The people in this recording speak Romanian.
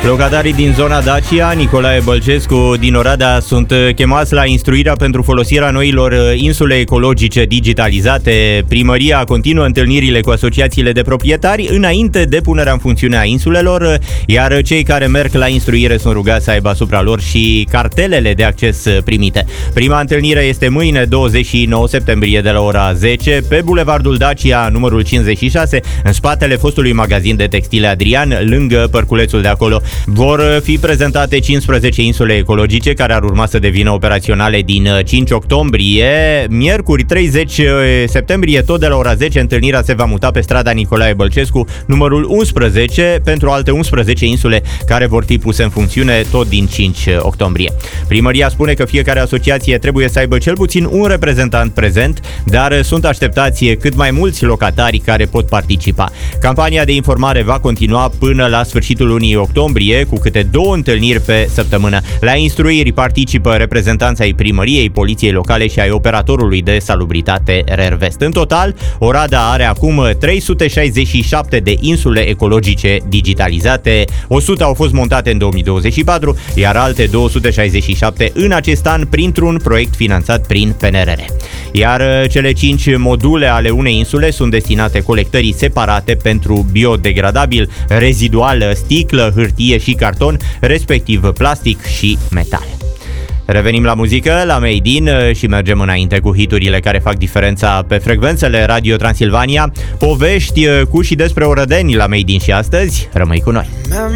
Locatarii din zona Dacia, Nicolae Bălcescu din Oradea, sunt chemați la instruirea pentru folosirea noilor insule ecologice digitalizate. Primăria continuă întâlnirile cu asociațiile de proprietari înainte de punerea în funcțiune a insulelor, iar cei care merg la instruire sunt rugați să aibă asupra lor și cartelele de acces primite. Prima întâlnire este mâine, 29 septembrie, de la ora 10, pe Bulevardul Dacia, numărul 56, în spatele fostului magazin de textile Adrian, lângă părculețul de acolo. Vor fi prezentate 15 insule ecologice care ar urma să devină operaționale din 5 octombrie. Miercuri 30 septembrie, tot de la ora 10, întâlnirea se va muta pe strada Nicolae Bălcescu, numărul 11, pentru alte 11 insule care vor fi puse în funcțiune tot din 5 octombrie. Primăria spune că fiecare asociație trebuie să aibă cel puțin un reprezentant prezent, dar sunt așteptați cât mai mulți locatari care pot participa. Campania de informare va continua până la sfârșitul lunii octombrie, cu câte 2 întâlniri pe săptămână. La instruiri participă reprezentanții ai primăriei, poliției locale și ai operatorului de salubritate Rervest. În total, Oradea are acum 367 de insule ecologice digitalizate, 100 au fost montate în 2024, iar alte 267 în acest an printr-un proiect finanțat prin PNRR. Iar cele 5 module ale unei insule sunt destinate colectării separate pentru biodegradabil, rezidual, sticlă, hârtie și carton, respectiv plastic și metal. Revenim la muzică, la Made In, și mergem înainte cu hiturile care fac diferența pe frecvențele Radio Transilvania. Povești cu și despre orădeni la Made In și astăzi. Rămâi cu noi!